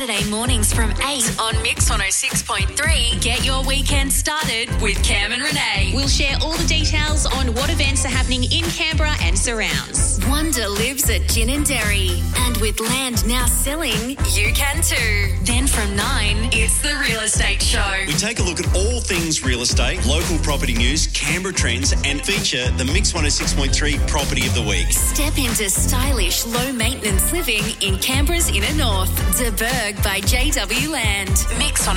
Saturday mornings from 8 on Mix 106.3. Get your weekend started with Cam and Renee. We'll share all the details on what events are happening in Canberra and surrounds. Wonder lives at Gin and Dairy. And with land now selling, you can too. Then from 9, it's The Real Estate Show. We take a look at all things real estate, local property news, Canberra trends, and feature the Mix 106.3 Property of the Week. Step into stylish, low-maintenance living in Canberra's inner north. De Burg by JW Land. Mix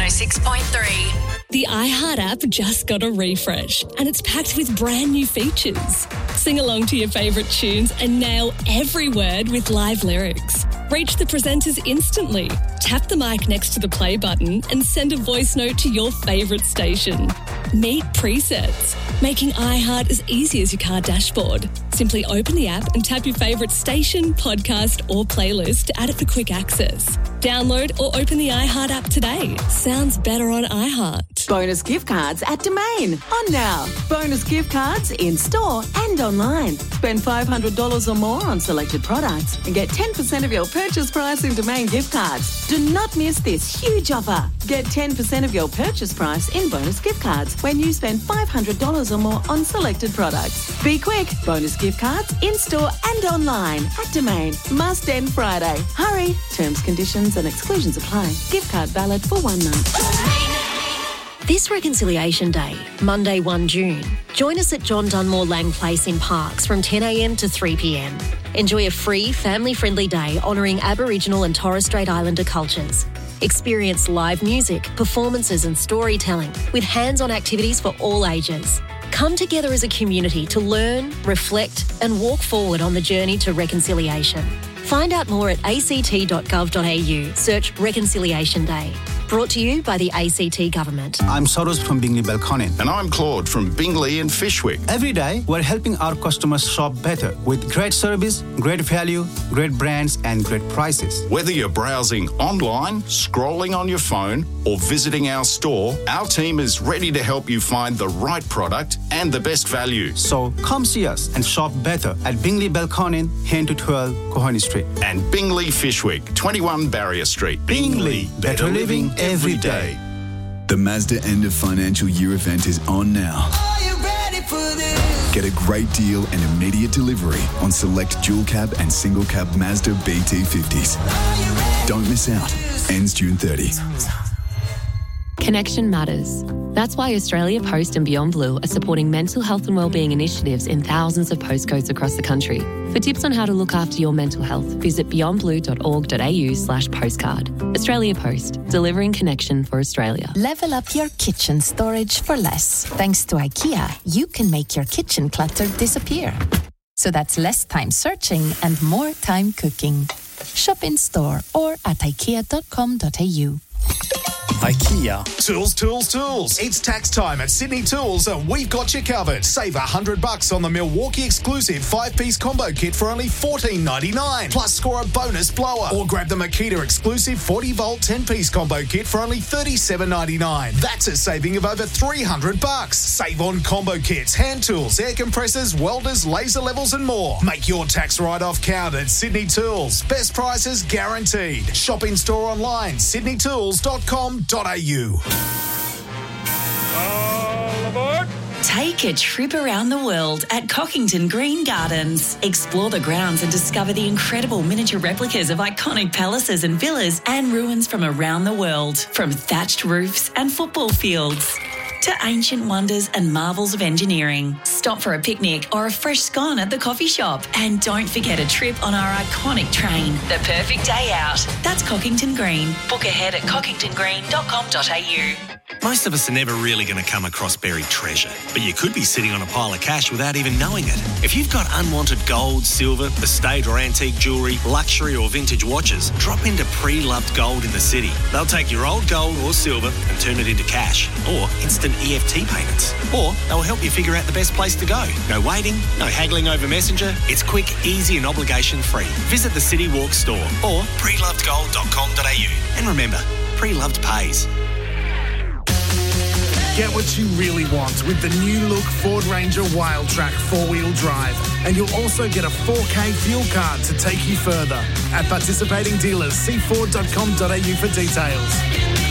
106.3. The iHeart app just got a refresh and it's packed with brand new features. Sing along to your favourite tunes and nail every word with live lyrics. Reach the presenters instantly. Tap the mic next to the play button and send a voice note to your favourite station. Meet presets, making iHeart as easy as your car dashboard. Simply open the app and tap your favourite station, podcast or playlist to add it for quick access. Download or open the iHeart app today. Sounds better on iHeart. Bonus gift cards at Domain. On now. Bonus gift cards in store and online. Spend $500 or more on selected products and get 10% of your purchase price in Domain gift cards. Do not miss this huge offer. Get 10% of your purchase price in bonus gift cards when you spend $500 or more on selected products. Be quick. Bonus gift cards in store and online at Domain. Must end Friday. Hurry. Terms, conditions and exclusions apply. Gift card valid for 1 month. This Reconciliation Day, Monday 1 June, join us at John Dunmore Lang Place in Parkes from 10am to 3pm. Enjoy a free, family-friendly day honouring Aboriginal and Torres Strait Islander cultures. Experience live music, performances and storytelling with hands-on activities for all ages. Come together as a community to learn, reflect and walk forward on the journey to reconciliation. Find out more at act.gov.au. Search Reconciliation Day. Brought to you by the ACT Government. I'm Soros from Bingley Belconnen. And I'm Claude from Bingley and Fishwick. Every day, we're helping our customers shop better with great service, great value, great brands and great prices. Whether you're browsing online, scrolling on your phone or visiting our store, our team is ready to help you find the right product and the best value. So come see us and shop better at Bingley Belconnen, 10 to 12 Cohoney Street. And Bingley Fishwick, 21 Barrier Street. Bingley, better living every day. The Mazda end of financial year event is on now. Are you ready for this? Get a great deal and immediate delivery on select dual cab and single cab Mazda BT50s. Don't miss out. Ends June 30. Connection matters. That's why Australia Post and Beyond Blue are supporting mental health and wellbeing initiatives in thousands of postcodes across the country. For tips on how to look after your mental health, visit beyondblue.org.au/postcard. Australia Post, delivering connection for Australia. Level up your kitchen storage for less. Thanks to IKEA, you can make your kitchen clutter disappear. So that's less time searching and more time cooking. Shop in store or at ikea.com.au. IKEA. Tools, tools, tools. It's tax time at Sydney Tools and we've got you covered. Save $100 on the Milwaukee exclusive 5-piece combo kit for only $14.99. Plus score a bonus blower. Or grab the Makita exclusive 40-volt 10-piece combo kit for only $37.99. That's a saving of over $300. Save on combo kits, hand tools, air compressors, welders, laser levels and more. Make your tax write-off count at Sydney Tools. Best prices guaranteed. Shop in store online, sydneytools.com.au. All aboard! Take a trip around the world at Cockington Green Gardens. Explore the grounds and discover the incredible miniature replicas of iconic palaces and villas and ruins from around the world, from thatched roofs and football fields to ancient wonders and marvels of engineering. Stop for a picnic or a fresh scone at the coffee shop. And don't forget a trip on our iconic train. The perfect day out. That's Cockington Green. Book ahead at cockingtongreen.com.au. Most of us are never really going to come across buried treasure, but you could be sitting on a pile of cash without even knowing it. If you've got unwanted gold, silver, estate or antique jewellery, luxury or vintage watches, drop into Pre-Loved Gold in the city. They'll take your old gold or silver and turn it into cash or instant EFT payments. Or they'll help you figure out the best place to go. No waiting, no haggling over Messenger. It's quick, easy and obligation-free. Visit the City Walk store or prelovedgold.com.au. And remember, Pre-Loved pays. Get what you really want with the new look Ford Ranger Wildtrak 4-wheel drive. And you'll also get a 4K fuel card to take you further. At participating dealers, see ford.com.au for details.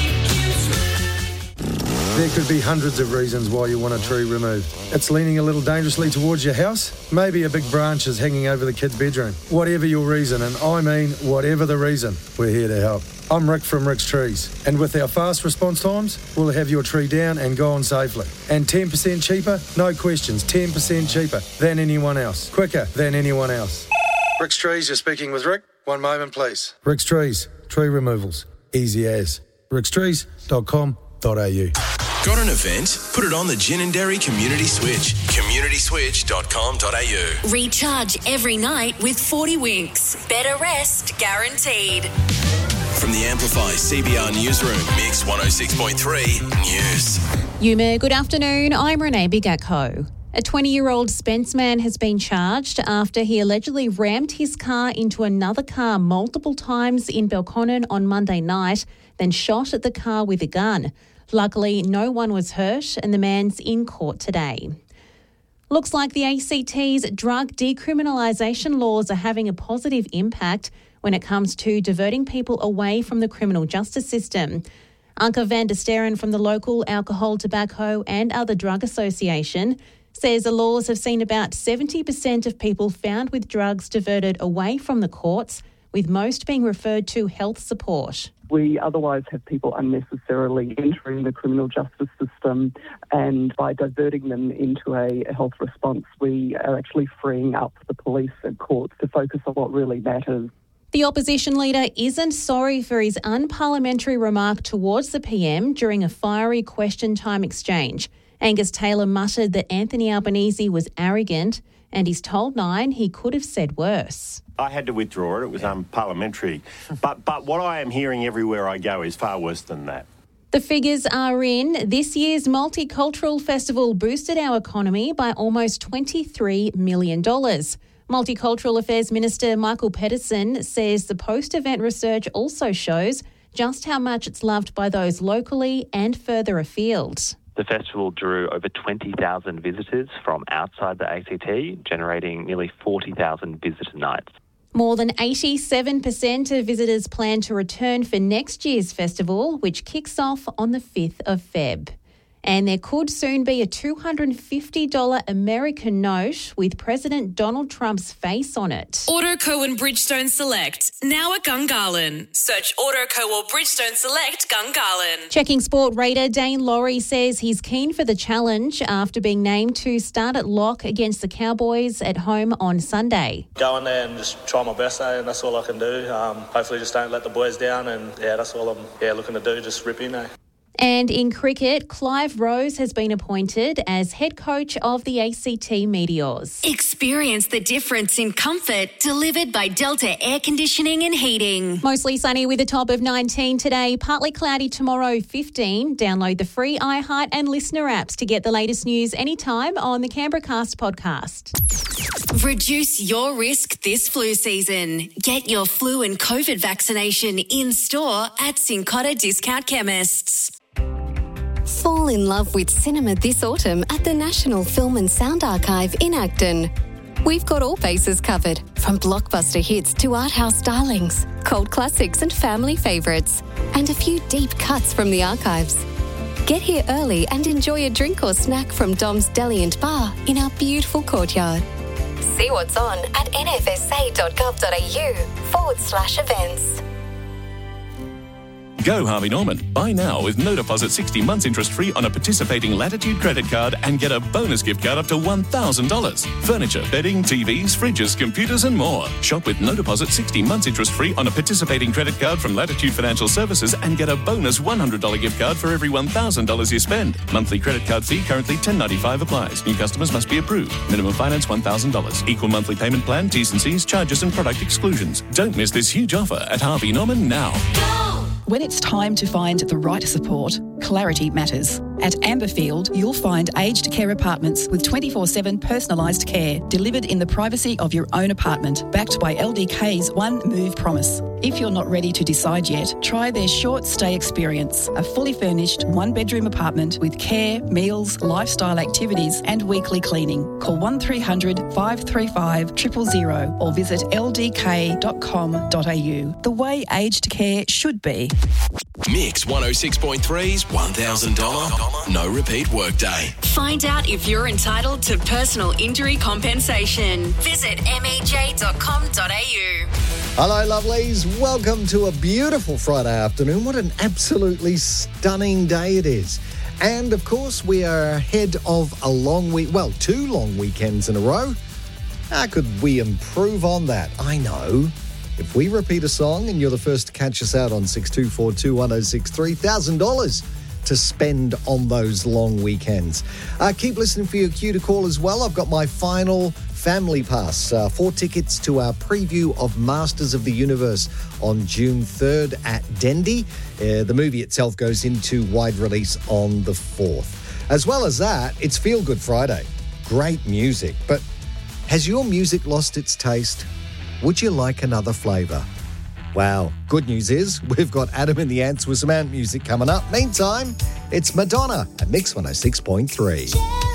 There could be hundreds of reasons why you want a tree removed. It's leaning a little dangerously towards your house. Maybe a big branch is hanging over the kid's bedroom. Whatever your reason, and I mean whatever the reason, we're here to help. I'm Rick from Rick's Trees, and with our fast response times, we'll have your tree down and gone safely. And 10% cheaper? No questions, 10% cheaper than anyone else. Quicker than anyone else. Rick's Trees, you're speaking with Rick. One moment, please. Rick's Trees, tree removals. Easy as. rickstrees.com.au. Got an event? Put it on the Gin and Dairy Community Switch. communityswitch.com.au. Recharge every night with 40 winks. Better rest guaranteed. From the Amplify CBR Newsroom, Mix 106.3 News. Yuma, good afternoon. I'm Renee Bigakho. A 20-year-old Spence man has been charged after he allegedly rammed his car into another car multiple times in Belconnen on Monday night, then shot at the car with a gun. Luckily, no one was hurt and the man's in court today. Looks like the ACT's drug decriminalisation laws are having a positive impact when it comes to diverting people away from the criminal justice system. Anke van der Sterren from the local Alcohol, Tobacco and Other Drug Association says the laws have seen about 70% of people found with drugs diverted away from the courts, with most being referred to health support. We otherwise have people unnecessarily entering the criminal justice system, and by diverting them into a health response, we are actually freeing up the police and courts to focus on what really matters. The opposition leader isn't sorry for his unparliamentary remark towards the PM during a fiery question time exchange. Angus Taylor muttered that Anthony Albanese was arrogant, and he's told Nine he could have said worse. I had to withdraw it. It was unparliamentary. But what I am hearing everywhere I go is far worse than that. The figures are in. This year's Multicultural Festival boosted our economy by almost $23 million. Multicultural Affairs Minister Michael Pedersen says the post-event research also shows just how much it's loved by those locally and further afield. The festival drew over 20,000 visitors from outside the ACT, generating nearly 40,000 visitor nights. More than 87% of visitors plan to return for next year's festival, which kicks off on the 5th of Feb. And there could soon be a $250 American note with President Donald Trump's face on it. Autoco and Bridgestone Select, now at Gungahlin. Search Autoco or Bridgestone Select Gungahlin. Checking sport raider Dane Laurie says he's keen for the challenge after being named to start at lock against the Cowboys at home on Sunday. Go in there and just try my best, and that's all I can do. Hopefully just don't let the boys down, and that's all I'm looking to do, just rip in. And in cricket, Clive Rose has been appointed as head coach of the ACT Meteors. Experience the difference in comfort delivered by Delta Air Conditioning and Heating. Mostly sunny with a top of 19 today, partly cloudy tomorrow, 15. Download the free iHeart and Listener apps to get the latest news anytime on the Canberra Cast podcast. Reduce your risk this flu season. Get your flu and COVID vaccination in store at Cincotta Discount Chemists. Fall in love with cinema this autumn at the National Film and Sound Archive in Acton. We've got all bases covered, from blockbuster hits to art house darlings, cult classics and family favourites, and a few deep cuts from the archives. Get here early and enjoy a drink or snack from Dom's Deli and Bar in our beautiful courtyard. See what's on at nfsa.gov.au/events. Go Harvey Norman. Buy now with no deposit 60 months interest free on a participating Latitude credit card and get a bonus gift card up to $1,000. Furniture, bedding, TVs, fridges, computers and more. Shop with no deposit 60 months interest free on a participating credit card from Latitude Financial Services and get a bonus $100 gift card for every $1,000 you spend. Monthly credit card fee currently $10.95 applies. New customers must be approved. Minimum finance $1,000. Equal monthly payment plan, T's and C's, charges and product exclusions. Don't miss this huge offer at Harvey Norman now. When it's time to find the right support, clarity matters. At Amberfield, you'll find aged care apartments with 24/7 personalised care delivered in the privacy of your own apartment, backed by LDK's One Move promise. If you're not ready to decide yet, try their short stay experience, a fully furnished one-bedroom apartment with care, meals, lifestyle activities and weekly cleaning. Call 1300 535 000 or visit ldk.com.au. The way aged care should be. Mix 106.3's $1,000 no repeat workday. Find out if you're entitled to personal injury compensation. Visit mej.com.au. Hello, lovelies. Welcome to a beautiful Friday afternoon. What an absolutely stunning day it is. And, of course, we are ahead of a long week, well, 2 long weekends in a row. How could we improve on that? I know. If we repeat a song and you're the first to catch us out on 6242 1063, $1,000 to spend on those long weekends. Keep listening for your cue to call as well. I've got my final family pass, 4 tickets to our preview of Masters of the Universe on June 3rd at Dendy. The movie itself goes into wide release on the 4th. As well as that, it's Feel Good Friday. Great music. But has your music lost its taste? Would you like another flavour? Wow. Good news is we've got Adam and the Ants with some ant music coming up. Meantime, it's Madonna at Mix 106.3.